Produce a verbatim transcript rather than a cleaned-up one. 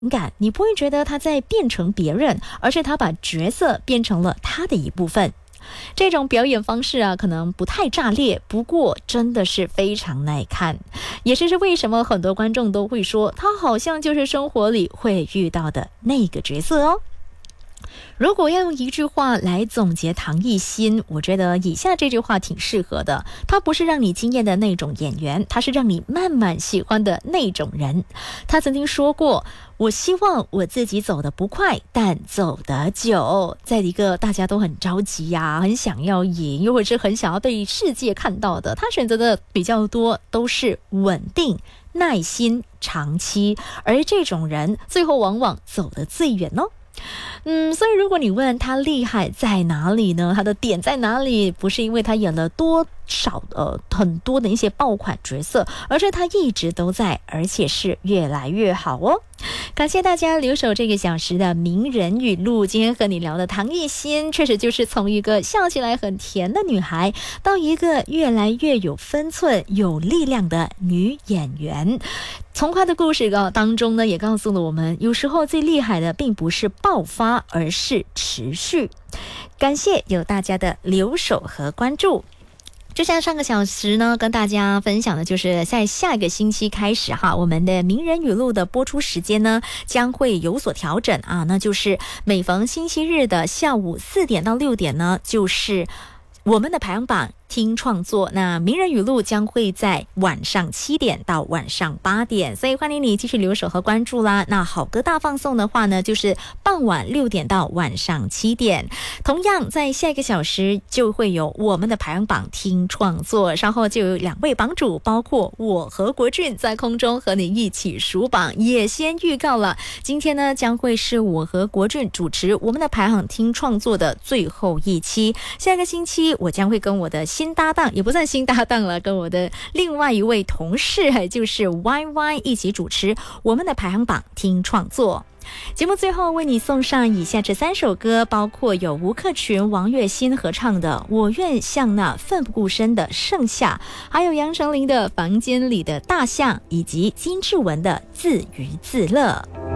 感，你不会觉得他在变成别人，而是他把角色变成了他的一部分。这种表演方式啊，可能不太炸裂，不过真的是非常耐看，也是为什么很多观众都会说他好像就是生活里会遇到的那个角色哦。如果要用一句话来总结唐艺昕，我觉得以下这句话挺适合的。他不是让你惊艳的那种演员，他是让你慢慢喜欢的那种人。他曾经说过，我希望我自己走得不快，但走得久。在一个大家都很着急呀、啊，很想要赢，又或者是很想要被世界看到的，他选择的比较多都是稳定、耐心、长期，而这种人最后往往走得最远哦。嗯，所以如果你问他厉害在哪里呢？他的点在哪里？不是因为他演了多少呃很多的一些爆款角色，而是他一直都在，而且是越来越好哦。感谢大家留守这个小时的名人语录。今天和你聊的唐艺昕，确实就是从一个笑起来很甜的女孩，到一个越来越有分寸、有力量的女演员。从她的故事当中呢，也告诉了我们，有时候最厉害的并不是爆发，而是持续。感谢有大家的留守和关注。就像上个小时呢，跟大家分享的就是在下一个星期开始哈，我们的名人语录的播出时间呢将会有所调整啊，那就是每逢星期日的下午四点到六点呢，就是我们的排行榜听创作。那名人语录将会在晚上七点到晚上八点，所以欢迎你继续留守和关注啦。那好歌大放送的话呢，就是傍晚六点到晚上七点。同样在下一个小时就会有我们的排行榜听创作，稍后就有两位榜主，包括我和国俊在空中和你一起数榜。也先预告了，今天呢将会是我和国俊主持我们的排行听创作的最后一期。下个星期我将会跟我的新搭档，也不算新搭档了，跟我的另外一位同事，就是 Y Y 一起主持我们的排行榜听创作。节目最后为你送上以下这三首歌，包括有吴克群、王栎鑫合唱的《我愿像那奋不顾身的盛夏》，还有杨丞琳的《房间里的大象》，以及金志文的《自娱自乐》。